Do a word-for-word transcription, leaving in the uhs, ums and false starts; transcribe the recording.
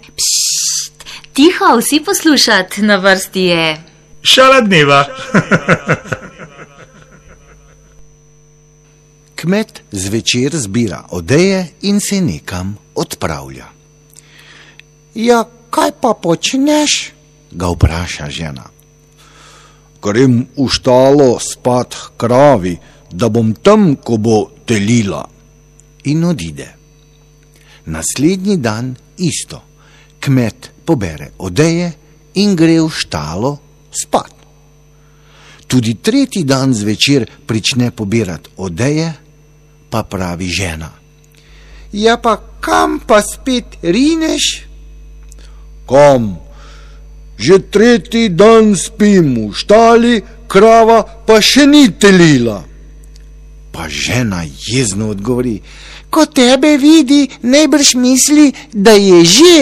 Pšt, tiho, vsi poslušat, na vrsti je Šala dneva. Kmet zvečer zbira odeje in se nekam odpravlja. Ja, kaj pa počneš? Ga vpraša žena. Grem v štalo spat h kravi, da bom tam, ko bo telila. In odide. Naslednji dan isto. Kmet pobere odeje in gre v štalo spat. Tudi tretji dan zvečer prične pobirati odeje, pa pravi žena. Ja, pa kam pa spet rineš? Kam? Že tretji dan spim v štali, krava pa še ni telila. Pa žena jezno odgovori. Ko tebe vidi, najbrž misli, da je že